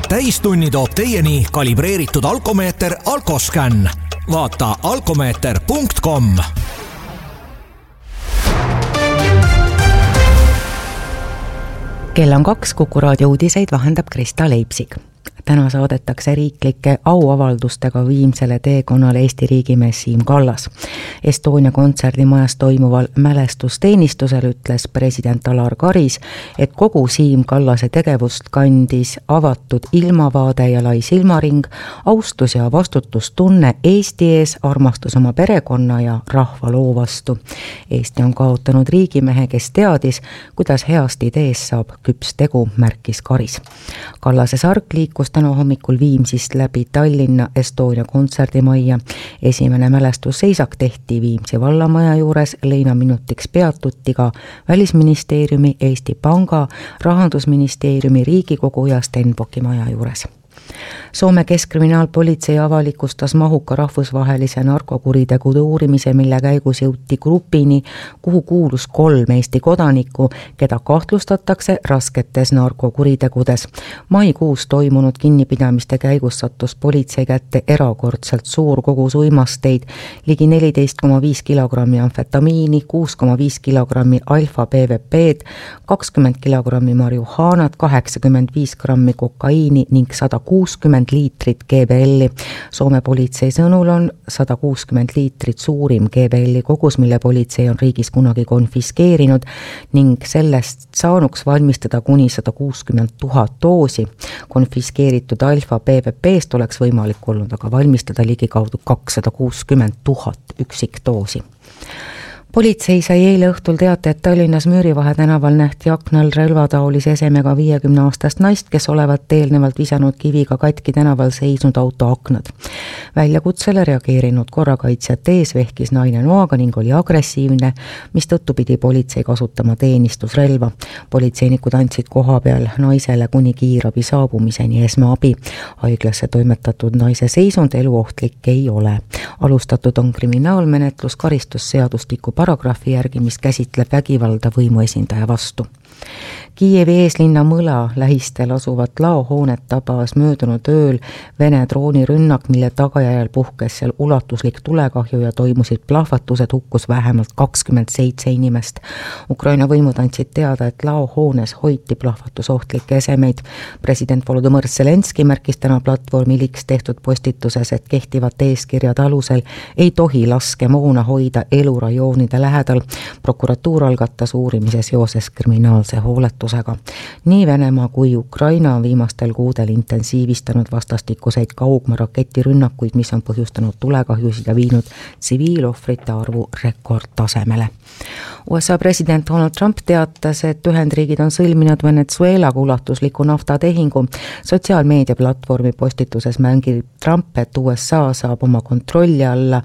Täistunni toob teieni kalibreeritud alkomeeter Alkoscan. Vaata alkomeeter.com. Kell on 2, Kuku raadio uudiseid vahendab Krista Leipsig. Täna saadetakse riiklike auavaldustega viimsele teekonnale Eesti riigimees Siim Kallas. Estonia kontserdimajas toimuval mälestusteenistusel ütles president Alar Karis, et kogu Siim Kallase tegevust kandis avatud ilmavaade ja lai silmaring, austus ja vastutustunne Eesti ees, armastus oma perekonna ja rahva loo vastu. Eesti on kaotanud riigimehe, kes teadis, kuidas heast ideest saab küps tegu, märkis Karis. Kallase sark liikus täna hommikul Viimsist läbi Tallinna Estonia kontserdimajja. Esimene mälestusseisak tehti Viimsi vallamaja juures, leinaminutiks peatuti ka Välisministeeriumi, Eesti Panga, Rahandusministeeriumi, Riigikogu ja Stenbocki maja juures. Soome keskkriminaalpolitsei avalikustas mahuka rahvusvahelise narkokuritegude uurimise, mille käigus jõuti grupini, kuhu kuulus 3 Eesti kodanikku, keda kahtlustatakse rasketes narkokuritegudes. Maikuus toimunud kinnipidamiste käigus sattus politsei kätte erakordselt suur kogus uimasteid, ligi 14,5 kilogrammi amfetamiini, 6,5 kilogrammi alfa-PVP-d, 20 kilogrammi marihuaanat, 85 grammi kokaiini ning 160 liitrit GBL-i. Soome politsei sõnul on 160 liitrit suurim GBL-i kogus, mille politsei on riigis kunagi konfiskeerinud ning sellest saanuks valmistada kuni 160 000 doosi. Konfiskeeritud alfa-PVP-st oleks võimalik olnud aga valmistada ligikaudu 260 000 üksikdoosi. Politsei sai eile õhtul teate, et Tallinnas Müürivahe tänaval nähti aknal relvataolise esemega 50-aastast naist, kes olevat eelnevalt visanud kiviga katki tänaval seisnud auto aknad. Väljakutsele reageerinud korrakaitsjate ees vehkis naine noaga ning oli agressiivne, mistõttu pidi politsei kasutama teenistusrelva. Politseinikud andsid koha peal naisele kuni kiirabi saabumiseni esmaabi. Haiglasse toimetatud naise seisund eluohtlik ei ole. Alustatud on kriminaalmenetlus karistusseadustiku paragrahvi järgi, mis käsitleb vägivalda võimuesindaja vastu. Kiievi eeslinna Mõla lähistel asuvat laohoonet tabas möödunud ööl Vene droonirünnak, mille tagajärjel puhkes seal ulatuslik tulekahju ja toimusid plahvatused, hukkus vähemalt 27 inimest. Ukraina võimud andsid teada, et laohoones hoiti plahvatusohtlikke esemeid. President Volodõmõr Zelenski märkis täna platvormi X tehtud postituses, et kehtivad eeskirjad alusel ei tohi laskemoona hoida elurajoonide lähedal. Prokuratuur algatas uurimise seoses kriminaalse hooletusega. Nii Venemaa kui Ukraina on viimastel kuudel intensiivistanud vastastikuseid kaugmaarakettirünnakuid, mis on põhjustanud tulekahjusid ja viinud tsiviilohvrite arvu rekordtasemele. USA president Donald Trump teatas, et Ühendriigid on sõlminud Venezuelaga ulatusliku naftatehingu. Sotsiaalmeedia platvormi postituses mängib Trump, et USA saab oma kontrolli alla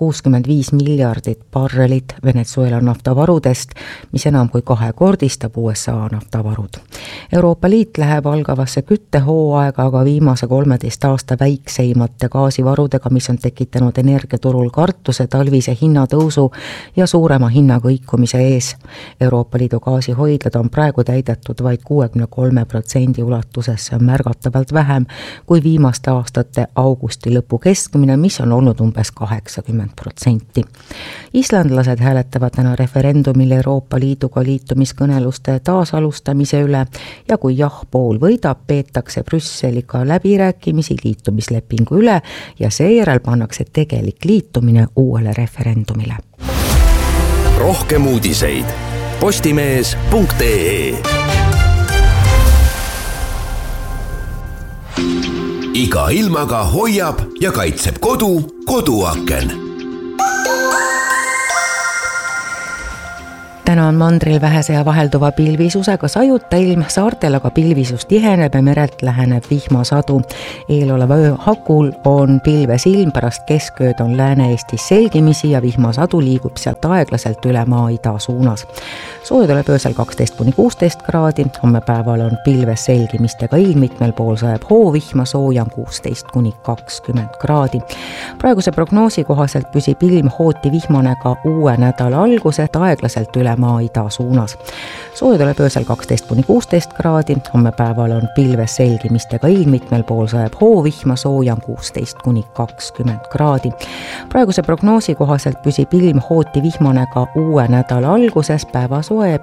65 miljardit barrelit Venezuela naftavarudest, mis enam kui kahekordistab USA naftavarud. Euroopa Liit läheb algavasse küttehooaega, aga viimase 13 aasta väikseimate gaasivarudega, mis on tekitanud energiaturul kartuse talvise hinnatõusu ja suurema hinnakõikumise ees. Euroopa Liidu gaasihoidlad on praegu täidetud vaid 63% ulatuses, see on märgatavalt vähem kui viimaste aastate augusti lõpu keskmine, mis on olnud umbes 80%. Islandlased hääletavad täna referendumil Euroopa Liiduga liitumiskõneluste taasalustamise üle ja kui jah-pool võidab, peetakse Brüsseliga läbirääkimisi liitumislepingu üle ja seejärel pannakse tegelik liitumine uuele referendumile. Rohkem uudiseid postimees.ee. Iga ilmaga hoiab ja kaitseb koduaken. Täna on mandril vähese ja vahelduva pilvisusega sajuta ilm, saartel aga pilvisus tiheneb ja merelt läheneb vihmasadu. Eeloleva öö hakul on pilves ilm, pärast keskööd on Lääne-Eestis selgimisi ja vihmasadu liigub sealt aeglaselt üle maa-ida suunas. Sooja tuleb öösel 12-16 kraadi, homme päeval on pilves selgimistega ilm, mitmel pool sajab hoovihma, sooja on 16-20 kraadi. Praeguse prognoosi kohaselt püsib ilm hooti vihmane ka uue nädala alguset, aeglaselt üle maa-ida suunas. Sooja tuleb öösel 12-16 kraadi, homme päeval on pilves selgimistega ilm, mitmel pool sajab hoovihma, sooja on 16-20 kraadi. Praeguse prognoosi kohaselt püsib ilm hooti vihmane ka uue nädala alguses, päeva soe